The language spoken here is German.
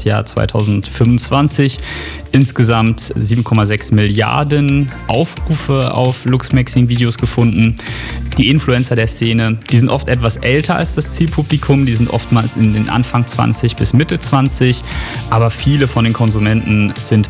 Jahr 2025 insgesamt 7,6 Milliarden Aufrufe auf Lux Maxine Videos gefunden. Die Influencer der Szene, die sind oft etwas älter als das Zielpublikum, die sind oftmals in den Anfang 20 bis Mitte 20, aber viele von den Konsumenten sind